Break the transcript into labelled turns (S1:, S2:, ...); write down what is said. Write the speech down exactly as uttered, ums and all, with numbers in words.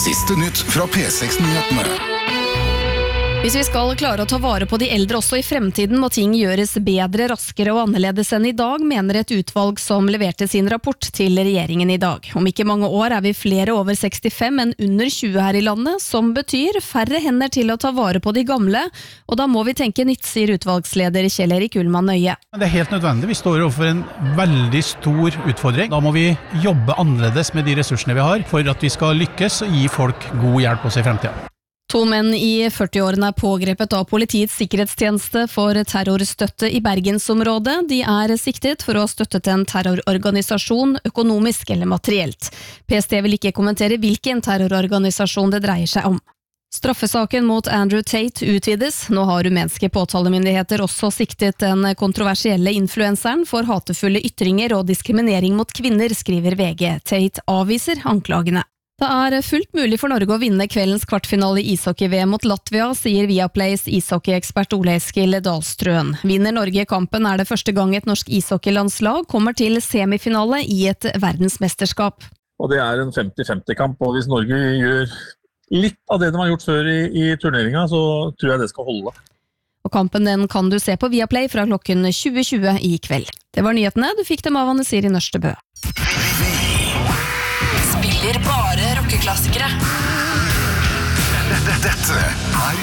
S1: Siste nytt fra P seks Nyhetene.
S2: Hvis vi skal klare å ta vare på de eldre også i fremtiden, må ting gjøres bedre, raskere og annerledes enn i dag, mener et utvalg som leverte sin rapport til regjeringen i dag. Om ikke mange år er vi flere over sekstifem enn under tjue her i landet, som betyr færre hender til å ta vare på de gamle, og da må vi tenke nytt, sier utvalgsleder Kjell Erik Ullmann Nøye.
S3: Det er helt nødvendig. Vi står overfor en veldig stor utfordring. Da må vi jobbe annerledes med de ressursene vi har, for at vi skal lykkes og gi folk god hjelp også i fremtiden.
S2: To menn i førtiårene er pågrepet av politiets sikkerhetstjeneste for terrorstøtte i Bergensområdet. De er siktet for å ha støttet en terrororganisasjon økonomisk eller materielt. P S T vil ikke kommentere hvilken terrororganisasjon det dreier seg om. Straffesaken mot Andrew Tate utvides. Nå har rumenske påtalemyndigheter også siktet den kontroversielle influenseren for hatefulle ytringer og diskriminering mot kvinner, skriver V G. Tate avviser anklagene. Det er fullt mulig for Norge å vinne kveldens kvartfinale i ishockey-V M mot Latvia, sier Viaplays ishockeyekspert Ole Eskil Dahlstrøen. Vinner Norge kampen er det første gang et norsk ishockeylandslag kommer til semifinale i et verdensmesterskap.
S4: Og det er en femti-femti-kamp, og hvis Norge gjør litt av det de har gjort før i, i turneringen, så tror jeg det skal holde.
S2: Og kampen den kan du se på Viaplay fra klokken tjue tjue i kveld. Det var nyhetene, du fikk dem av Anne Siri Nørstebø.
S5: Spiller bare rockeklassikere.
S1: Dette er